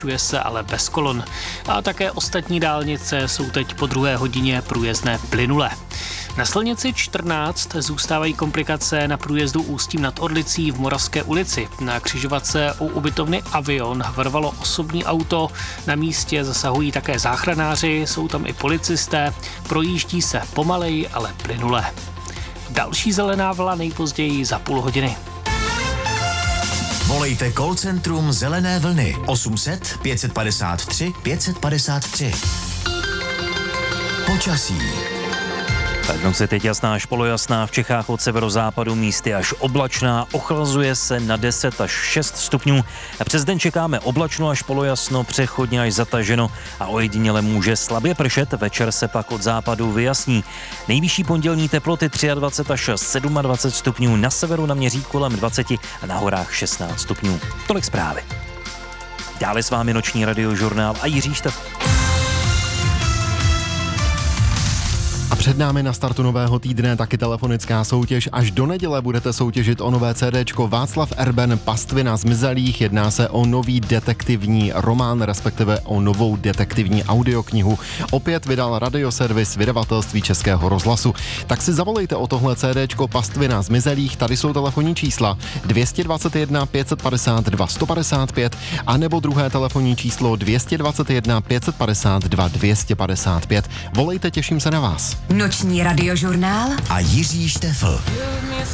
se ale bez kolon. A také ostatní dálnice jsou teď po 2. hodině průjezdné plynule. Na silnici 14 zůstávají komplikace na průjezdu Ústím nad Orlicí v Moravské ulici. Na křižovatce u ubytovny Avion varovalo osobní auto. Na místě zasahují také záchranáři, jsou tam i policisté. Projíždí se pomaleji, ale plynule. Další zelená vlna nejpozději za půl hodiny. Volejte call centrum Zelené vlny 800 553 553. Počasí. Tak noc je teď jasná až polojasná, v Čechách od severozápadu místy až oblačná, ochlazuje se na 10 až 6 stupňů. A přes den čekáme oblačno až polojasno, přechodně až zataženo a ojediněle může slabě pršet, večer se pak od západu vyjasní. Nejvyšší pondělní teploty 23 až 27 stupňů, na severu naměří kolem 20 a na horách 16 stupňů. Tolik zprávy. Dále s vámi noční radiožurnál a Jiří Štef. A před námi na startu nového týdne taky telefonická soutěž. Až do neděle budete soutěžit o nové CDčko Václav Erben Pastvina zmizelých. Jedná se o nový detektivní román, respektive o novou detektivní audioknihu. Opět vydal radioservis vydavatelství Českého rozhlasu. Tak si zavolejte o tohle CDčko Pastvina zmizelých. Tady jsou telefonní čísla 221 552 155 a nebo druhé telefonní číslo 221 552 255. Volejte, těším se na vás. Noční radiožurnál A Jiří Štefl.